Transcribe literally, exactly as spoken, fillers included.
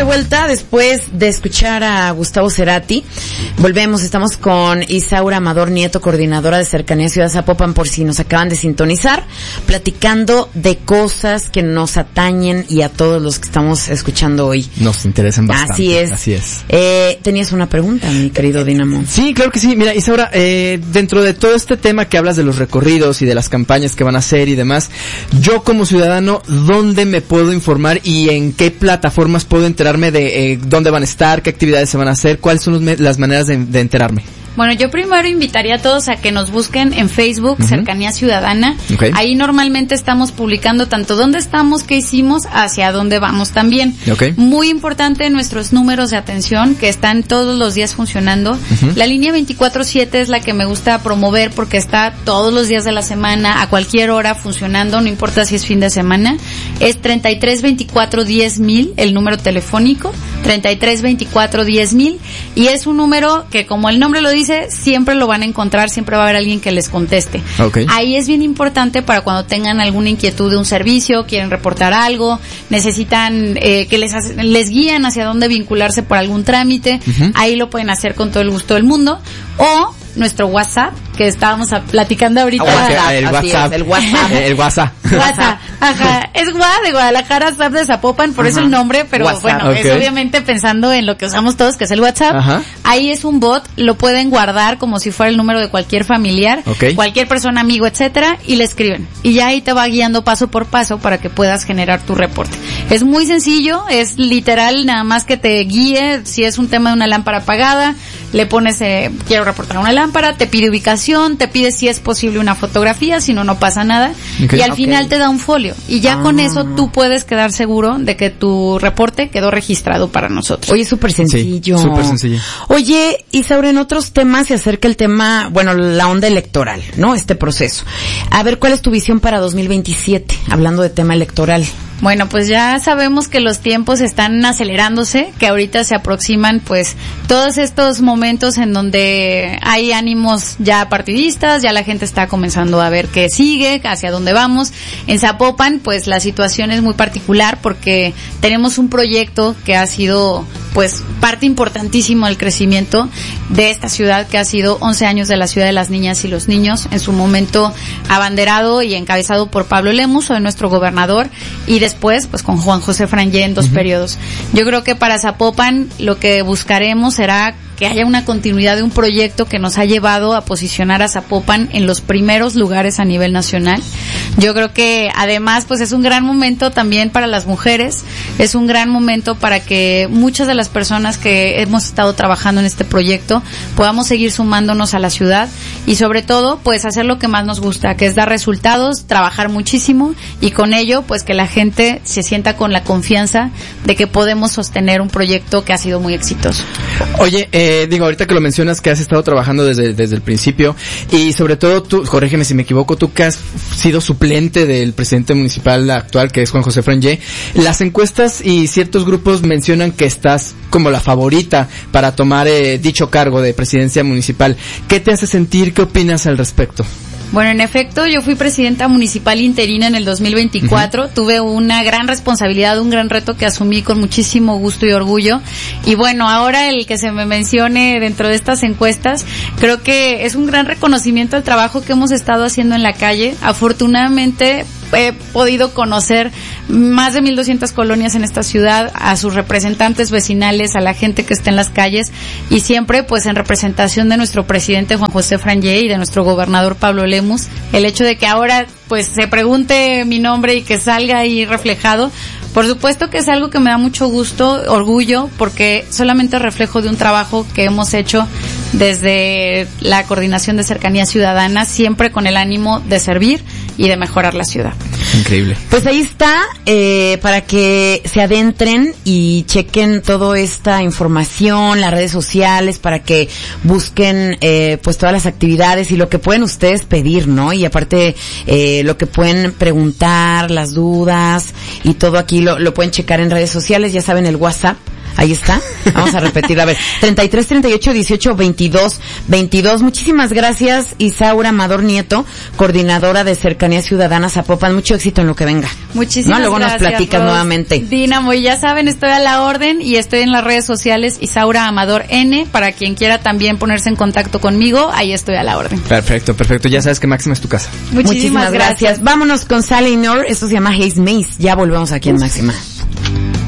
vuelta después de escuchar a Gustavo Cerati. Volvemos, estamos con Isaura Amador Nieto, coordinadora de Cercanía Ciudad Zapopan, por si nos acaban de sintonizar, platicando de cosas que nos atañen y a todos los que estamos escuchando hoy. Nos interesan bastante. Así es. Así es. Eh, tenías una pregunta, mi querido Dinamo. Sí, claro que sí. Mira, Isaura, eh, dentro de todo este tema que hablas de los recorridos y de las campañas que van a hacer y demás, yo como ciudadano, ¿dónde me puedo informar y en qué plataformas puedo enterarme de eh, dónde van a estar, qué actividades se van a hacer, cuáles son los me- las maneras de, de enterarme? Bueno, yo primero invitaría a todos a que nos busquen en Facebook, uh-huh. Cercanía Ciudadana. Okay. Ahí normalmente estamos publicando tanto dónde estamos, qué hicimos, hacia dónde vamos también. Okay. Muy importante nuestros números de atención que están todos los días funcionando. Uh-huh. La línea veinticuatro siete es la que me gusta promover porque está todos los días de la semana, a cualquier hora funcionando, no importa si es fin de semana. Es treinta y tres veinticuatro diez mil, el número telefónico, treinta y tres veinticuatro diez mil, y es un número que, como el nombre lo dice, siempre lo van a encontrar, siempre va a haber alguien que les conteste. Okay. Ahí es bien importante para cuando tengan alguna inquietud de un servicio, quieren reportar algo, necesitan eh, que les les guíen hacia dónde vincularse por algún trámite, uh-huh. Ahí lo pueden hacer con todo el gusto del mundo. O nuestro WhatsApp, que estábamos a, platicando ahorita. Ah, el, WhatsApp. Es, el WhatsApp. El WhatsApp. WhatsApp. Ajá. Es Gua de Guadalajara, Zap de Zapopan, por uh-huh. eso el nombre, pero WhatsApp. bueno, Okay. es obviamente pensando en lo que usamos todos, que es el WhatsApp. Ajá. Ahí es un bot, lo pueden guardar como si fuera el número de cualquier familiar, Okay. cualquier persona, amigo, etcétera, y le escriben. Y ya ahí te va guiando paso por paso para que puedas generar tu reporte. Es muy sencillo, es literal, nada más que te guíe si es un tema de una lámpara apagada, le pones, eh, quiero reportar una lámpara, te pide ubicación, te pide si es posible una fotografía, si no, no pasa nada, okay. y al Okay. final te da un folio, y ya ah. con eso tú puedes quedar seguro de que tu reporte quedó registrado para nosotros. Oye, súper sencillo. Sí, súper sencillo. Oye, Isaura, en otros temas se acerca el tema, bueno, la onda electoral, ¿no? Este proceso. A ver, ¿cuál es tu visión para dos mil veintisiete? Hablando de tema electoral. Bueno, pues ya sabemos que los tiempos están acelerándose, que ahorita se aproximan pues todos estos momentos en donde hay ánimos ya partidistas, ya la gente está comenzando a ver qué sigue, hacia dónde vamos. En Zapopan pues la situación es muy particular porque tenemos un proyecto que ha sido pues parte importantísima del crecimiento de esta ciudad, que ha sido once años de la ciudad de las niñas y los niños, en su momento abanderado y encabezado por Pablo Lemus, hoy nuestro gobernador, y después pues con Juan José Frangé en dos uh-huh. periodos. Yo creo que para Zapopan lo que buscaremos será que haya una continuidad de un proyecto que nos ha llevado a posicionar a Zapopan en los primeros lugares a nivel nacional. Yo creo que además pues es un gran momento también para las mujeres, es un gran momento para que muchas de las personas que hemos estado trabajando en este proyecto podamos seguir sumándonos a la ciudad y sobre todo pues hacer lo que más nos gusta, que es dar resultados, trabajar muchísimo y con ello pues que la gente se sienta con la confianza de que podemos sostener un proyecto que ha sido muy exitoso. Oye, eh, digo, ahorita que lo mencionas que has estado trabajando desde, desde el principio y sobre todo tú, corrígeme si me equivoco, tú que has sido suplente del presidente municipal actual que es Juan José Frangé, las encuestas y ciertos grupos mencionan que estás como la favorita para tomar eh, dicho cargo de presidencia municipal. ¿Qué te hace sentir? ¿Qué opinas al respecto? Bueno, en efecto, yo fui presidenta municipal interina en el dos mil veinticuatro. Uh-huh. Tuve una gran responsabilidad, un gran reto que asumí con muchísimo gusto y orgullo. Y bueno, ahora el que se me mencione dentro de estas encuestas, creo que es un gran reconocimiento al trabajo que hemos estado haciendo en la calle. Afortunadamente, he podido conocer más de mil doscientas colonias en esta ciudad, a sus representantes vecinales, a la gente que está en las calles y siempre pues en representación de nuestro presidente Juan José Frangé y de nuestro gobernador Pablo Lemus. El hecho de que ahora pues se pregunte mi nombre y que salga ahí reflejado, por supuesto que es algo que me da mucho gusto, orgullo, porque solamente reflejo de un trabajo que hemos hecho desde la Coordinación de Cercanía Ciudadana, siempre con el ánimo de servir y de mejorar la ciudad. Increíble. Pues ahí está, eh, para que se adentren y chequen toda esta información, las redes sociales, para que busquen eh, pues todas las actividades y lo que pueden ustedes pedir, ¿no? Y aparte eh, lo que pueden preguntar, las dudas y todo aquí lo, lo pueden checar en redes sociales, ya saben, el WhatsApp. Ahí está. Vamos a repetir, a ver, treinta y tres, treinta y ocho, dieciocho, veintidós, veintidós. Muchísimas gracias, Isaura Amador Nieto, coordinadora de Cercanía Ciudadana Zapopan. Mucho éxito en lo que venga. Muchísimas ¿No? Luego gracias, nos platicas Ros. nuevamente. Dínamo, y ya saben, estoy a la orden y estoy en las redes sociales Isaura Amador N, para quien quiera también ponerse en contacto conmigo, ahí estoy a la orden. Perfecto, perfecto. Ya sabes que Máxima es tu casa. Muchísimas, Muchísimas gracias. gracias. Vámonos con Sally Noor. Esto se llama Haze Maze. Ya volvemos aquí en Máxima.